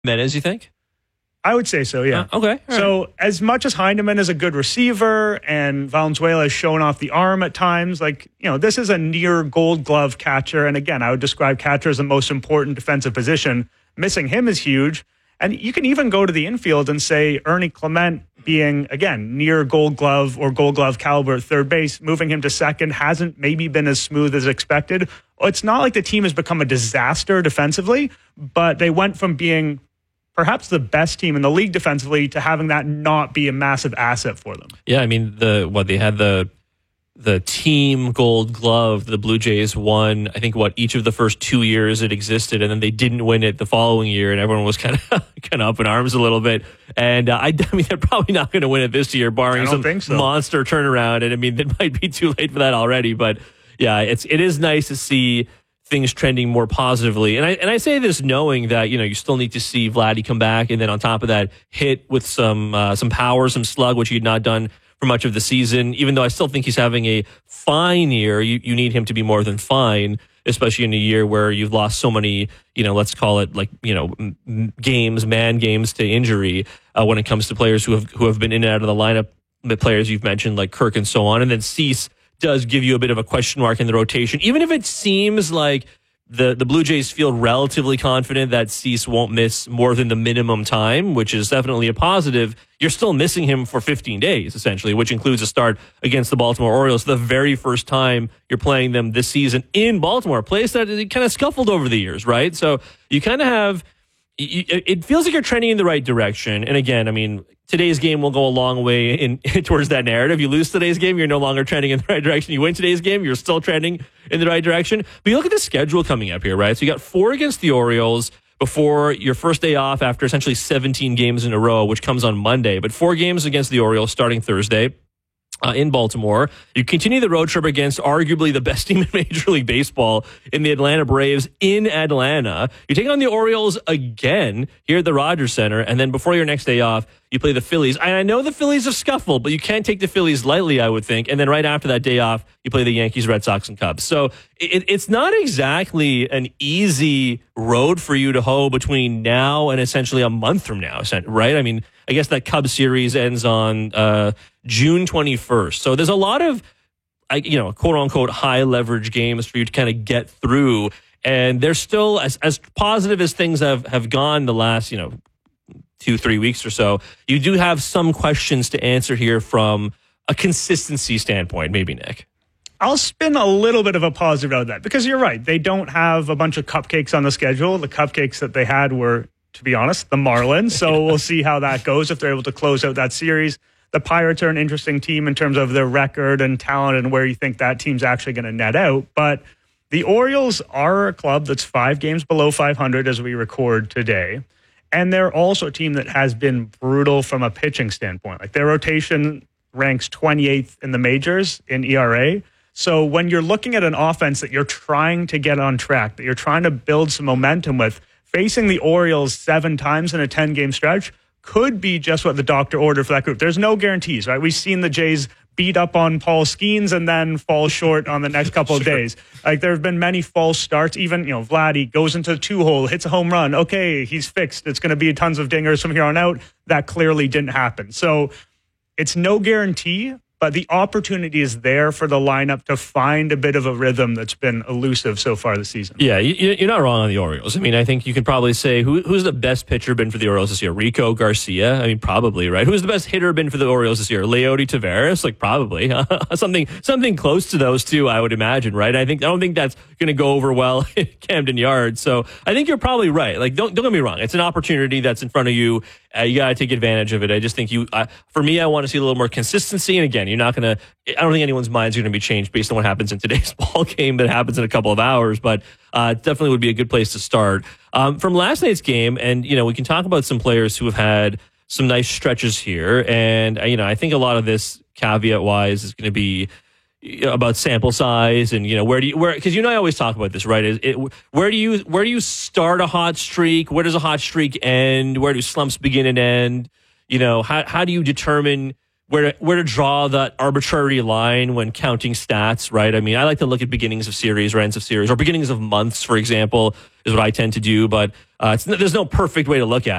Menez, you think? I would say so, yeah. Okay. So as much as Heineman is a good receiver and Valenzuela has shown off the arm at times, this is a near gold glove catcher. And again, I would describe catcher as the most important defensive position. Missing him is huge. And you can even go to the infield and say Ernie Clement being, again, near gold glove or gold glove caliber at third base, moving him to second hasn't maybe been as smooth as expected. It's not like the team has become a disaster defensively, but they went from being perhaps the best team in the league defensively to having that not be a massive asset for them. Yeah, I mean, they had the team gold glove. The Blue Jays won, I think, each of the first 2 years it existed, and then they didn't win it the following year, and everyone was kind of up in arms a little bit. And I mean, they're probably not going to win it this year, barring some monster turnaround. And I mean, it might be too late for that already. But yeah, it is nice to see things trending more positively. And I say this knowing that, you still need to see Vladdy come back, and then on top of that, hit with some power, some slug, which he had not done for much of the season. Even though I still think he's having a fine year, you need him to be more than fine, especially in a year where you've lost so many, let's call it man games to injury when it comes to players who have been in and out of the lineup, the players you've mentioned like Kirk and so on. And then Cease does give you a bit of a question mark in the rotation, even if it seems like the Blue Jays feel relatively confident that Cease won't miss more than the minimum time, which is definitely a positive. You're still missing him for 15 days, essentially, which includes a start against the Baltimore Orioles, the very first time you're playing them this season in Baltimore, a place that kind of scuffled over the years, right? So you kind of have, it feels like you're trending in the right direction. And again, I mean, today's game will go a long way towards that narrative. You lose today's game, you're no longer trending in the right direction. You win today's game, you're still trending in the right direction. But you look at the schedule coming up here, right? So you got 4 against the Orioles before your first day off after essentially 17 games in a row, which comes on Monday. But 4 games against the Orioles starting Thursday in Baltimore. You continue the road trip against arguably the best team in Major League Baseball in the Atlanta Braves in Atlanta. You take on the Orioles again here at the Rogers Center, and then before your next day off, you play the Phillies. And I know the Phillies have scuffled, but you can't take the Phillies lightly, I would think. And then right after that day off, you play the Yankees, Red Sox, and Cubs. So it's not exactly an easy road for you to hoe between now and essentially a month from now, right? I mean, I guess that Cubs series ends on June 21st. So there's a lot of, quote unquote, high leverage games for you to kind of get through. And they're still as positive as things have gone the last, 2-3 weeks or so. You do have some questions to answer here from a consistency standpoint, maybe, Nick. I'll spin a little bit of a positive out of that because you're right. They don't have a bunch of cupcakes on the schedule. The cupcakes that they had were, to be honest, the Marlins. So we'll see how that goes if they're able to close out that series. The Pirates are an interesting team in terms of their record and talent and where you think that team's actually going to net out. But the Orioles are a club that's 5 games below 500 as we record today. And they're also a team that has been brutal from a pitching standpoint. Like their rotation ranks 28th in the majors in ERA. So when you're looking at an offense that you're trying to get on track, that you're trying to build some momentum with, facing the Orioles 7 times in a 10-game stretch could be just what the doctor ordered for that group. There's no guarantees, right? We've seen the Jays beat up on Paul Skeens and then fall short on the next couple of days. Like there have been many false starts. Even, Vladdy goes into the 2-hole, hits a home run. Okay, he's fixed. It's going to be tons of dingers from here on out. That clearly didn't happen. So it's no guarantee, but the opportunity is there for the lineup to find a bit of a rhythm that's been elusive so far this season. Yeah, you're not wrong on the Orioles. I mean, I think you could probably say who's the best pitcher been for the Orioles this year? Rico Garcia? I mean, probably, right? Who's the best hitter been for the Orioles this year? Leody Taveras? Like, probably. something close to those two, I would imagine, right? I don't think that's going to go over well at Camden Yards. So I think you're probably right. Like, don't get me wrong. It's an opportunity that's in front of you. You got to take advantage of it. I just think for me, I want to see a little more consistency. And again, you're not going to, I don't think anyone's minds are going to be changed based on what happens in today's ball game that happens in a couple of hours, but definitely would be a good place to start. From last night's game, and, we can talk about some players who have had some nice stretches here. And, I think a lot of this caveat wise is going to be about sample size and, because I always talk about this, right? Where do you start a hot streak? Where does a hot streak end? Where do slumps begin and end? How do you determine where to draw that arbitrary line when counting stats, right? I mean, I like to look at beginnings of series or ends of series or beginnings of months, for example, is what I tend to do. But there's no perfect way to look at it.